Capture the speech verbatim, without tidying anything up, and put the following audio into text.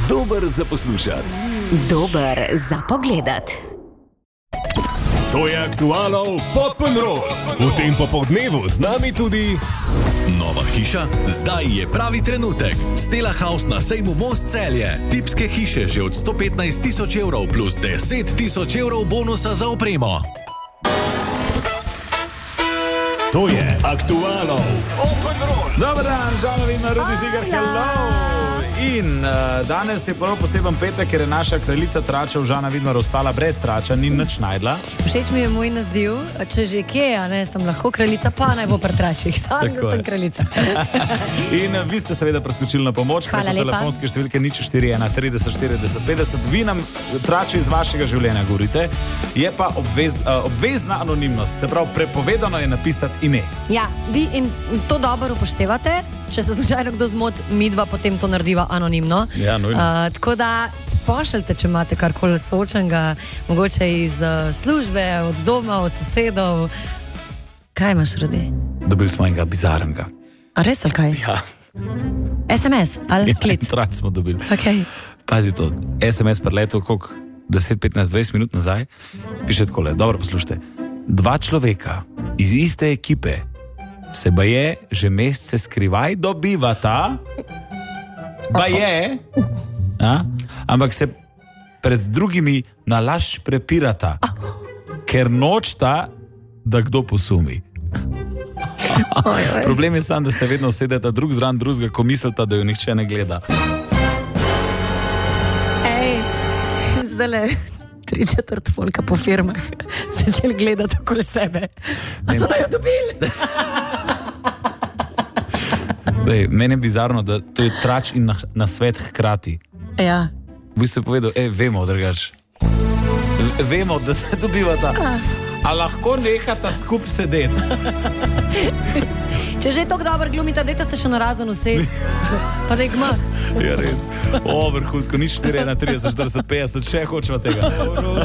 Dober za poslušati. Dober za pogledat. To je Aktualov Pop'n'Roll. V tem popoldnevu z nami tudi nova hiša, zdaj je pravi trenutek. Stella House na sejmu Most Celje. Tipske hiše že od sto petnajst tisoč evrov plus deset tisoč evrov bonusa za opremo. To je Aktualov Pop'n'Roll. Dobar dan, žalovi na Rudi Zigar, hello! In uh, danes je prav poseben petek, ker je naša kraljica tračev Žana Vidmar ostala brez trača, ni nič najdla. Všeč mi je moj naziv, če že kje, a ne, sem lahko kraljica, pa naj bo pri tračih, sam da sem kraljica. In uh, vi ste seveda preskočili na pomoč, Hvala preko lepa. telefonske številke nič štiri ena trideset štirideset petdeset. Vi nam trače iz vašega življenja govorite, je pa obvez, uh, obvezna anonimnost, se pravi prepovedano je napisati ime. Ja, vi in to dobro upoštevate, če se slučajno kdo zmot, mi dva potem to narediva anonimno. Ja, nujno. Uh, tako da pošljite, če imate karkoli soočenega, mogoče iz uh, službe, od doma, od sosedov. Kaj imaš, Rudi? Dobili smo enega bizarnega. A res ali kaj? Ja. es em es ali klic? Trač smo dobili. Okay. Pazi to, es em es preletel koliko deset, petnajst, dvajset minut nazaj, piše takole, dobro poslušajte. Dva človeka iz iste ekipe se baje že mesece skrivaj dobivata, baje, a? Ampak se pred drugimi nalašč prepirata, ker nočta, da kdo posumi. Problem je sam, da se vedno usedeta drug zraven drugega, ko mislita, da jo nihče ne gleda. Ej, zdajle tri četrt folka po firmah začeli gledati okoli sebe. A so da jo dobili? Dej, meni je bizarno, da to je trač in na, na svet hkrati. Ja. V bistvu je povedal, e, vemo, drugač. V- Vemo, da se dobivata. A lahko nehata skup sedeti? Če že tako dobro glumita, dajte se še na razen usesti. Pa da je gmah. Je res. O, vrhunsko, nič štiri ena trideset štirideset petdeset, še hočeva tega.